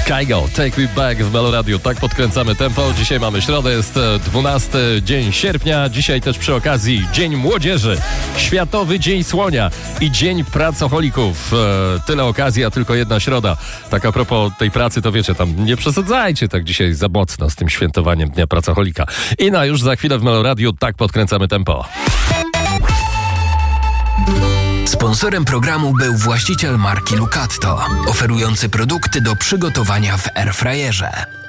Kygo, Take Me Back w Melo Radio. Tak podkręcamy tempo. Dzisiaj mamy środę, jest 12 dzień sierpnia. Dzisiaj też przy okazji Dzień Młodzieży, Światowy Dzień Słonia i Dzień Pracocholików. Tyle okazji, a tylko jedna środa. Tak a propos tej pracy, to wiecie, tam nie przesadzajcie tak dzisiaj za mocno z tym świętowaniem Dnia Pracocholika. I już za chwilę w Melo Radio. Tak podkręcamy tempo. Sponsorem programu był właściciel marki Lucatto, oferujący produkty do przygotowania w airfryerze.